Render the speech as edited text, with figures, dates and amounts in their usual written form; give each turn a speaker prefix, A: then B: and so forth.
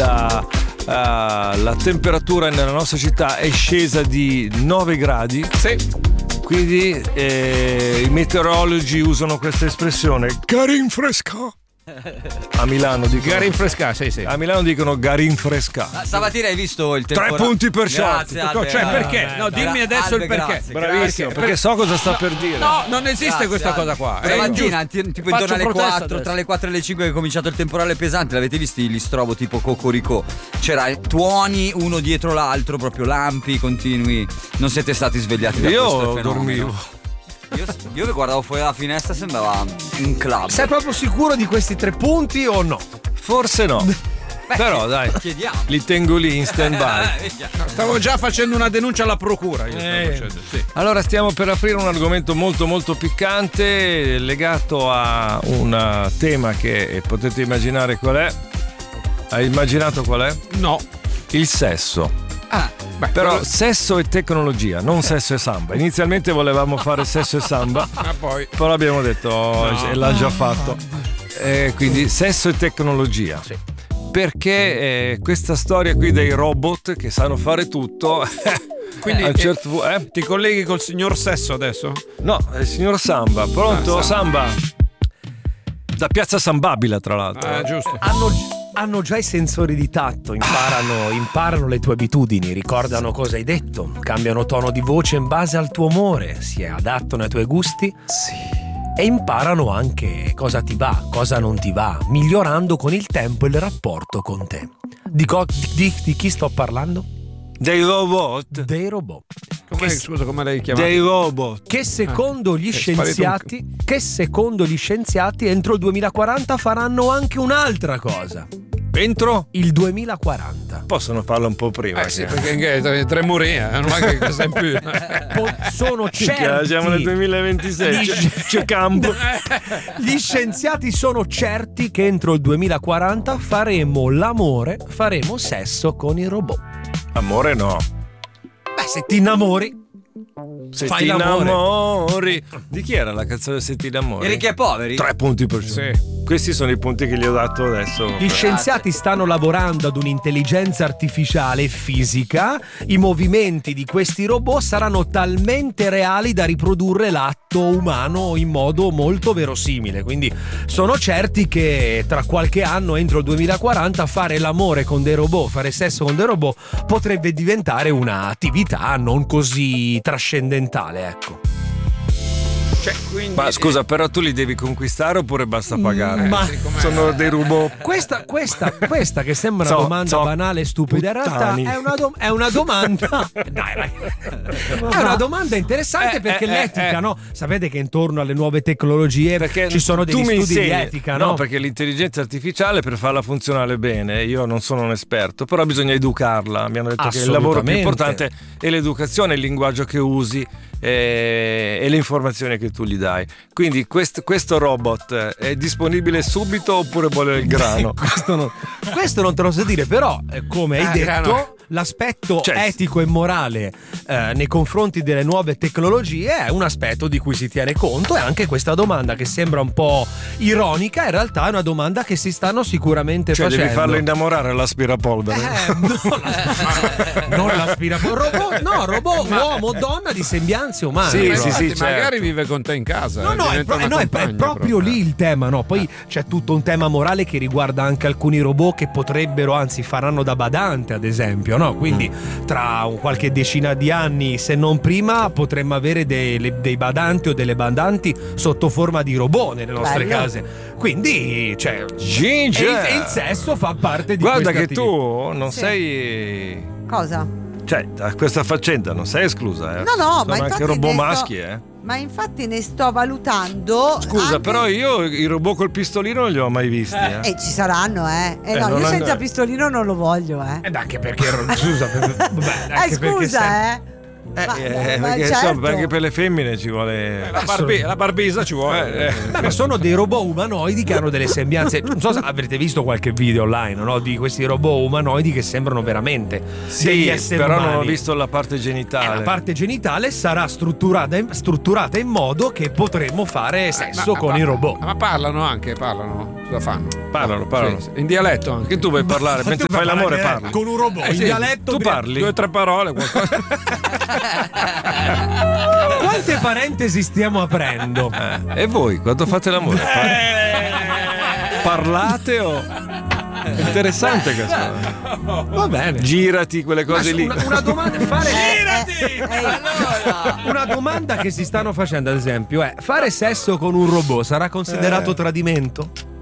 A: la temperatura nella nostra città è scesa di 9 gradi.
B: Sì.
A: Quindi i meteorologi usano questa espressione garinfresca. A Milano dicono
B: garinfresca, sì.
A: A Milano dicono garinfresca.
C: Stamattina hai visto il temporale?
A: 3 punti per shot.
B: Cioè, perché? No, dimmi adesso il perché.
A: Bravissimo, perché so cosa sta per dire.
B: No, non esiste questa cosa qua.
C: Stamattina, tipo intorno alle 4, tra le 4 e le 5 che è cominciato il temporale pesante, l'avete visti gli strobo tipo Cocorico? C'era tuoni uno dietro l'altro, proprio lampi continui. Non siete stati svegliati da questo fenomeno?
A: Dormivo.
C: Io guardavo fuori dalla finestra, sembrava un club.
B: Sei proprio sicuro di questi 3 punti o no?
A: Forse no. Però dai,
C: chiediamo.
A: Li tengo lì in stand by.
B: Stavo già facendo una denuncia alla procura. Sì.
A: Allora stiamo per aprire un argomento molto molto piccante, legato a un tema che potete immaginare qual è. Hai immaginato qual è?
B: No.
A: Il sesso. Però sesso e tecnologia, non sesso e samba. Inizialmente volevamo fare sesso e samba, però abbiamo detto l'ha già fatto. Quindi sesso e tecnologia.
B: Sì.
A: Perché questa storia qui dei robot che sanno fare tutto.
B: Quindi
A: a un certo punto,
B: ti colleghi col signor Sesso adesso?
A: No, il signor Samba. Pronto? Samba. Da Piazza San Babila, tra l'altro.
B: Giusto.
D: Hanno già i sensori di tatto, imparano le tue abitudini, ricordano cosa hai detto, cambiano tono di voce in base al tuo umore, si adattano ai tuoi gusti. Sì. E imparano anche cosa ti va, cosa non ti va, migliorando con il tempo il rapporto con te. Di chi sto parlando?
A: Dei robot.
D: Dei robot.
B: Scusa, come l'hai chiamato?
A: Dei robot.
D: Che secondo gli scienziati entro il 2040 faranno anche un'altra cosa.
A: Entro
D: il 2040.
A: Possono farlo un po' prima.
B: Sì, perché Tremoria, non è che cosa in più.
D: Sono certi.
A: Siamo nel 2026. C'è campo.
D: Gli scienziati sono certi che entro il 2040 faremo sesso con i robot.
A: Amore no.
D: Se ti innamori.
A: Se
D: fai
A: ti
D: l'amore.
A: innamori. Di chi era la canzone Se ti innamori?
C: I ricchi e poveri?
A: 3 punti per ciò.
B: Sì.
A: Questi sono i punti che gli ho dato adesso.
D: Gli scienziati stanno lavorando ad un'intelligenza artificiale fisica. I movimenti di questi robot saranno talmente reali da riprodurre l'atto umano in modo molto verosimile. Quindi sono certi che tra qualche anno, entro il 2040, fare l'amore con dei robot, fare sesso con dei robot potrebbe diventare un'attività non così trascendentale, ecco.
B: Quindi,
A: ma scusa, però tu li devi conquistare oppure basta pagare?
D: Ma
A: sono dei robot.
D: Questa che sembra una domanda banale e stupida, in realtà è una domanda. Dai, è una domanda interessante perché l'etica, no? Sapete che intorno alle nuove tecnologie perché ci sono degli studi di etica, no?
A: No, perché l'intelligenza artificiale, per farla funzionare bene, io non sono un esperto, però bisogna educarla. Mi hanno detto che il lavoro più importante è l'educazione, il linguaggio che usi e le informazioni che tu gli dai. Quindi questo robot è disponibile subito oppure vuole il grano?
D: Questo non te lo so dire, però come hai detto, l'aspetto etico e morale nei confronti delle nuove tecnologie è un aspetto di cui si tiene conto, e anche questa domanda, che sembra un po' ironica, in realtà è una domanda che si stanno sicuramente facendo.
A: Devi farlo innamorare l'aspirapolvere.
D: Non l'aspirapolvere. Robot uomo donna di sembianze umane.
A: Sì,
B: magari vive con te in casa.
D: È proprio lì il tema, no? Poi c'è tutto un tema morale che riguarda anche alcuni robot che potrebbero, anzi faranno da badante, ad esempio, no? Quindi tra qualche decina di anni, se non prima, potremmo avere dei badanti o delle badanti sotto forma di robot nelle nostre case. Quindi il sesso fa parte di
A: guarda
D: questa
A: che tu non sei
E: cosa?
A: Da questa faccenda non sei esclusa,
E: No,
A: sono
E: ma
A: anche robot maschi,
E: Ma infatti ne sto valutando.
A: Scusa, però io i robot col pistolino non li ho mai visti.
E: Ci saranno, io senza pistolino non lo voglio,
D: Anche perché scusa,
A: perché per le femmine ci vuole
B: la barbisa ci vuole.
D: Ma sono dei robot umanoidi che hanno delle sembianze. Non so se avrete visto qualche video online, no? Di questi robot umanoidi che sembrano veramente degli esseri
A: però
D: umani.
A: non ho visto la parte genitale.
D: La parte genitale sarà strutturata in modo che potremo fare sesso con i robot.
B: Ma parlano. Cosa fanno?
A: Parlano.
B: Sì, in dialetto anche.
A: Che tu vuoi parlare mentre fai l'amore parli.
D: Con un robot in dialetto.
A: Tu parli
B: 2 o 3 parole, qualcosa.
D: Quante parentesi stiamo aprendo?
A: E voi quando fate l'amore? Parlate o... Interessante questo.
D: Va bene.
A: Girati, quelle cose lì.
D: Una domanda
C: Girati! Allora.
D: Una domanda che si stanno facendo, ad esempio, è: fare sesso con un robot sarà considerato tradimento?